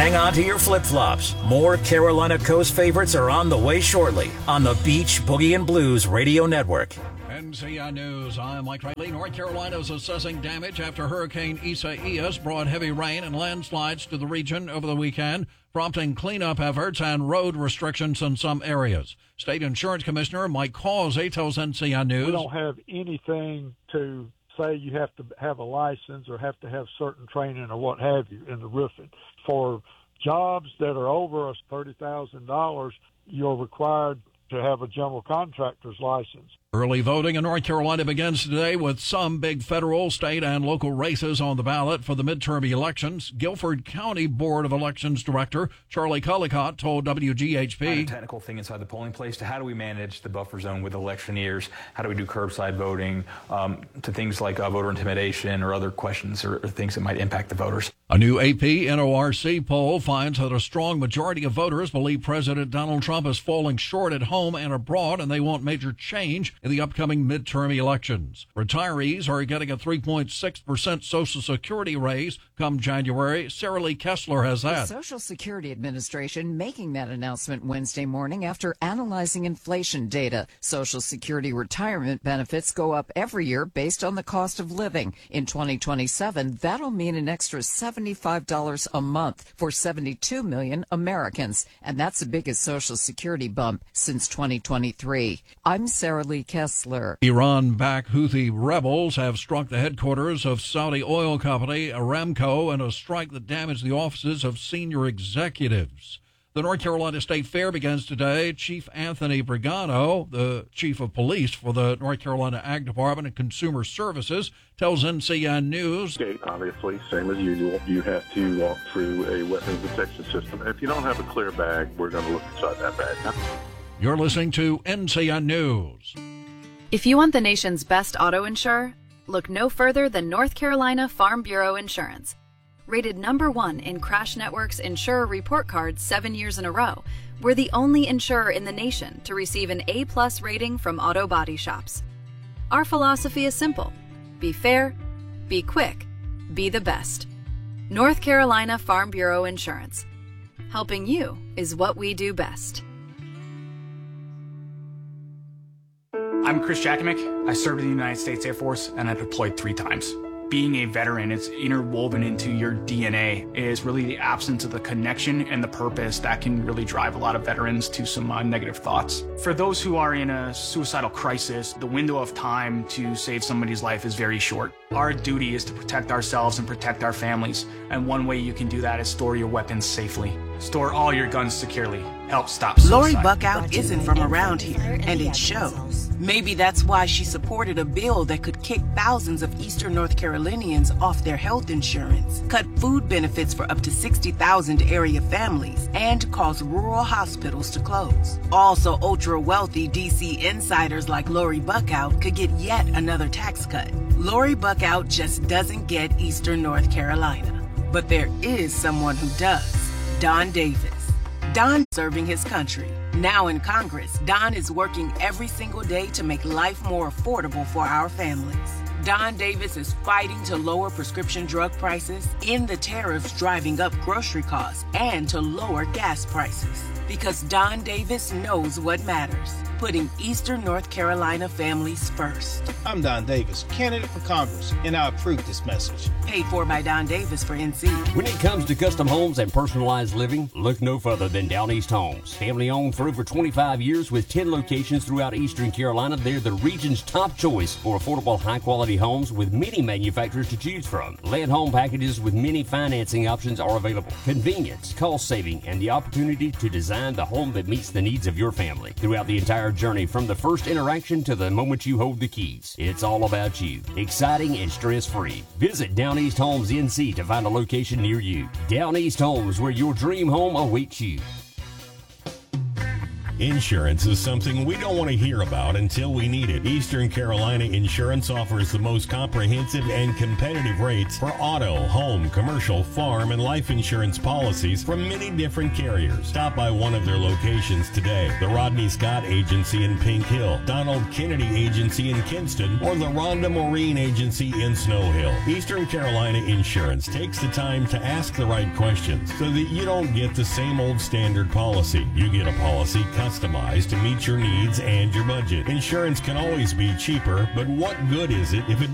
hang on to your flip-flops. More Carolina Coast favorites are on the way shortly on the Beach Boogie and Blues Radio Network. NCI News, I'm Mike Riley. North Carolina is assessing damage after Hurricane Isaias brought heavy rain and landslides to the region over the weekend, prompting cleanup efforts and road restrictions in some areas. State Insurance Commissioner Mike Causey tells NCI News, we don't have anything to say you have to have a license or have to have certain training or what have you in the roofing. For jobs that are over $30,000, you're required to have a general contractor's license. Early voting in North Carolina begins today with some big federal, state, and local races on the ballot for the midterm elections. Guilford County Board of Elections Director Charlie Cullicott told WGHP. A technical thing inside the polling place to how do we manage the buffer zone with electioneers? How do we do curbside voting to things like voter intimidation or other questions or things that might impact the voters? A new AP NORC poll finds that a strong majority of voters believe President Donald Trump is falling short at home and abroad, and they want major change in the upcoming midterm elections. Retirees are getting a 3.6% Social Security raise come January. Sarah Lee Kessler has that. The Social Security Administration making that announcement Wednesday morning after analyzing inflation data. Social Security retirement benefits go up every year based on the cost of living. In 2027, that'll mean an extra $75 a month for 72 million Americans, and that's the biggest Social Security bump since 2023. I'm Sarah Lee Kessler. Iran-backed Houthi rebels have struck the headquarters of Saudi oil company Aramco in a strike that damaged the offices of senior executives. The North Carolina State Fair begins today. Chief Anthony Brigano, the chief of police for the North Carolina Ag Department and Consumer Services, tells NCN News. Gate, obviously, same as usual. You have to walk through a weapons detection system. If you don't have a clear bag, we're going to look inside that bag. You're listening to NCN News. If you want the nation's best auto insurer, look no further than North Carolina Farm Bureau Insurance. Rated #1 in Crash Network's Insurer Report Card 7 years in a row, we're the only insurer in the nation to receive an A+ rating from auto body shops. Our philosophy is simple: be fair, be quick, be the best. North Carolina Farm Bureau Insurance. Helping you is what we do best. I'm Chris Jakimick. I served in the United States Air Force and I deployed 3 times. Being a veteran, it's interwoven into your DNA. It is really the absence of the connection and the purpose that can really drive a lot of veterans to some negative thoughts. For those who are in a suicidal crisis, the window of time to save somebody's life is very short. Our duty is to protect ourselves and protect our families. And one way you can do that is store your weapons safely. Store all your guns securely. Help stop suicide. Lori Buckout isn't from around here, and it shows. Maybe that's why she supported a bill that could kick thousands of Eastern North Carolinians off their health insurance, cut food benefits for up to 60,000 area families, and cause rural hospitals to close. Also, ultra-wealthy D.C. insiders like Lori Buckout could get yet another tax cut. Lori Buckout just doesn't get Eastern North Carolina. But there is someone who does. Don Davis. Don serving his country. Now in Congress, Don is working every single day to make life more affordable for our families. Don Davis is fighting to lower prescription drug prices, end the tariffs driving up grocery costs, and to lower gas prices. Because Don Davis knows what matters, putting Eastern North Carolina families first. I'm Don Davis, candidate for Congress, and I approve this message. Paid for by Don Davis for NC. When it comes to custom homes and personalized living, look no further than Down East Homes. Family owned for over 25 years with 10 locations throughout Eastern Carolina, they're the region's top choice for affordable, high-quality homes with many manufacturers to choose from. Land home packages with many financing options are available. Convenience, cost saving, and the opportunity to design the home that meets the needs of your family. Throughout the entire journey, from the first interaction to the moment you hold the keys, it's all about you. Exciting and stress-free. Visit Down East Homes NC to find a location near you. Down East Homes, where your dream home awaits you. Insurance is something we don't want to hear about until we need it. Eastern Carolina Insurance offers the most comprehensive and competitive rates for auto, home, commercial, farm, and life insurance policies from many different carriers. Stop by one of their locations today. The Rodney Scott Agency in Pink Hill, Donald Kennedy Agency in Kinston, or the Rhonda Maureen Agency in Snow Hill. Eastern Carolina Insurance takes the time to ask the right questions so that you don't get the same old standard policy. You get a policy customized to meet your needs and your budget. Insurance can always be cheaper, but what good is it if it